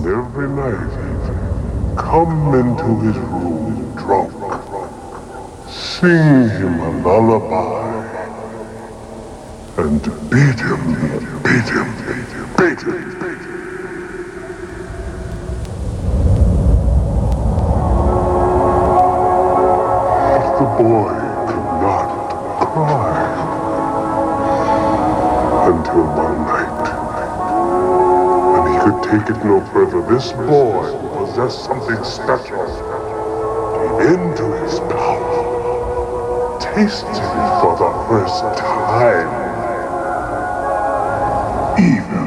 every night come into his room drunk, sing him a lullaby, and beat him, beat him, beat him. But the boy could not cry until one night, when he could take it no further. This boy possessed something special into his power, tasted it for the first time. Even